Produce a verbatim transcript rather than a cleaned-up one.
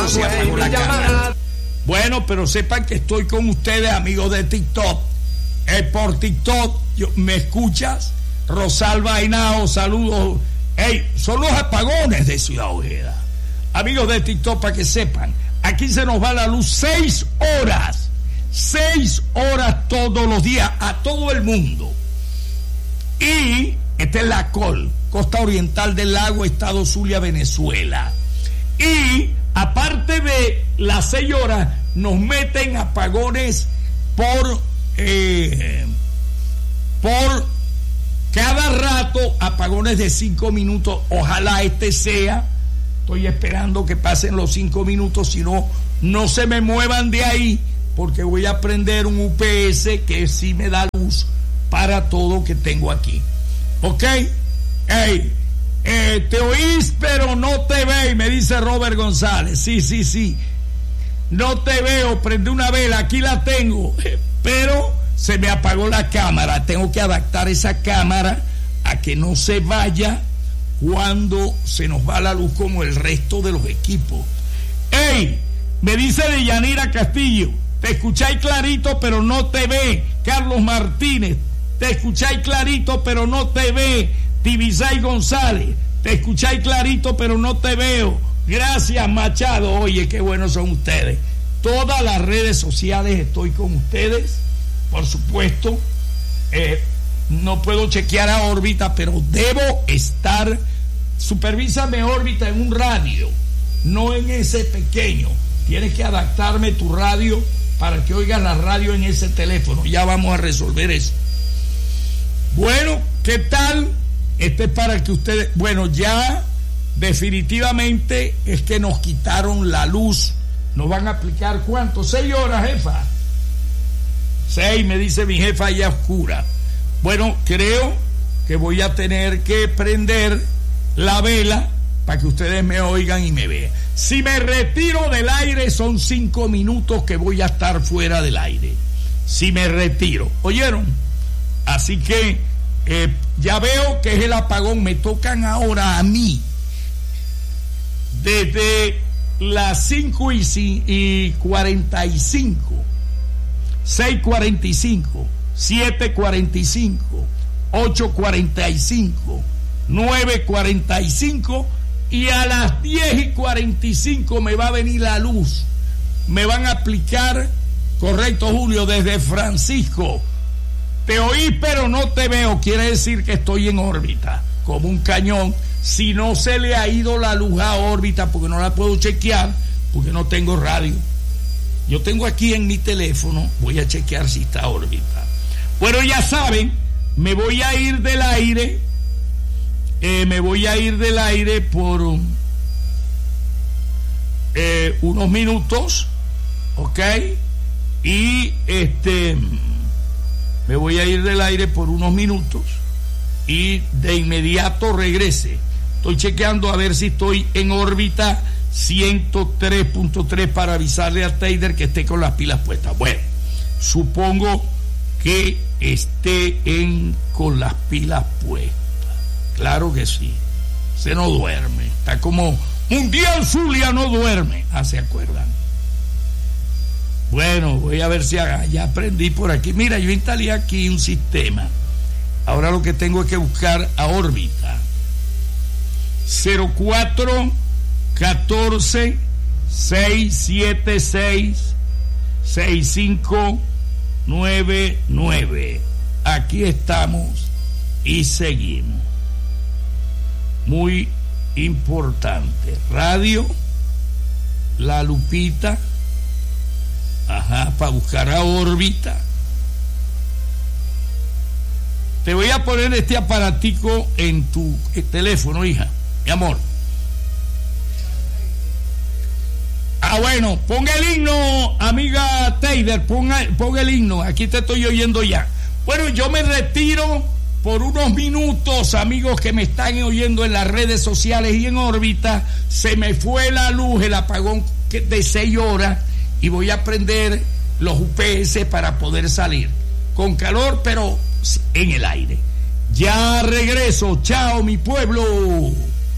rato se apagó la cámara. Bueno, pero sepan que estoy con ustedes, amigos de TikTok. Eh, por TikTok, yo, ¿me escuchas? Rosalba Henao, saludos. Hey, son los apagones de Ciudad Ojeda. Amigos de TikTok, para que sepan, aquí se nos va la luz seis horas. Seis horas todos los días a todo el mundo. Y esta es la C O L, Costa Oriental del Lago, Estado Zulia, Venezuela. Y aparte de las seis horas, nos meten apagones por eh, por cada rato, apagones de cinco minutos. Ojalá este sea, estoy esperando que pasen los cinco minutos, si no, no se me muevan de ahí, porque voy a prender un U P S que sí me da luz para todo que tengo aquí. ¿Ok? Hey, eh, te oís pero no te ve, me dice Robert González. Sí, sí, sí. No te veo, prende una vela, aquí la tengo, pero se me apagó la cámara. Tengo que adaptar esa cámara a que no se vaya cuando se nos va la luz como el resto de los equipos. Hey, me dice Deyanira Castillo, te escucháis clarito pero no te ve. Carlos Martínez, te escucháis clarito pero no te ve. Tibisay González, te escucháis clarito pero no te veo. Gracias, Machado. Oye, qué buenos son ustedes. Todas las redes sociales estoy con ustedes, por supuesto. eh, no puedo chequear a órbita, pero debo estar. Supervísame órbita en un radio, no en ese pequeño. Tienes que adaptarme tu radio para que oigas la radio en ese teléfono. Ya vamos a resolver eso. Bueno, ¿qué tal? Este es para que ustedes, bueno, ya definitivamente es que nos quitaron la luz. Nos van a aplicar ¿cuánto? Seis horas, jefa. Seis, me dice mi jefa, ya oscura. Bueno, creo que voy a tener que prender la vela para que ustedes me oigan y me vean. Si me retiro del aire, son cinco minutos que voy a estar fuera del aire. Si me retiro, ¿oyeron? Así que eh, ya veo que es el apagón. Me tocan ahora a mí desde las cinco y cuarenta y cinco, seis cuarenta y cinco, siete cuarenta y cinco, ocho cuarenta y cinco, nueve cuarenta y cinco, y a las diez y cuarenta y cinco me va a venir la luz. Me van a aplicar, correcto, Julio, desde Francisco. Te oí pero no te veo, quiere decir que estoy en órbita, como un cañón. Si no se le ha ido la luz a órbita, porque no la puedo chequear, porque no tengo radio. Yo tengo aquí en mi teléfono, voy a chequear si está órbita. Bueno, ya saben, me voy a ir del aire, eh, me voy a ir del aire por eh, unos minutos, ¿ok? Y este, me voy a ir del aire por unos minutos y de inmediato regrese. Estoy chequeando a ver si estoy en órbita ciento tres punto tres para avisarle a Taylor que esté con las pilas puestas. Bueno, supongo que esté en con las pilas puestas. Claro que sí. Se no duerme. Está como Mundial Zulia no duerme. Ah, ¿se acuerdan? Bueno, voy a ver si haga. Ya aprendí por aquí. Mira, yo instalé aquí un sistema. Ahora lo que tengo es que buscar a órbita. cero cuatro catorce seis siete seis seis cinco nueve nueve. Aquí estamos y seguimos. Muy importante. Radio La Lupita. Ajá, para buscar a órbita. Te voy a poner este aparatico en tu teléfono, hija, mi amor. Ah, bueno, ponga el himno, amiga Taylor, ponga, ponga el himno, aquí te estoy oyendo ya. Bueno, yo me retiro por unos minutos, amigos que me están oyendo en las redes sociales y en órbita. Se me fue la luz, el apagón de seis horas, y voy a prender los U P S para poder salir. Con calor, pero en el aire. Ya regreso. Chao, mi pueblo.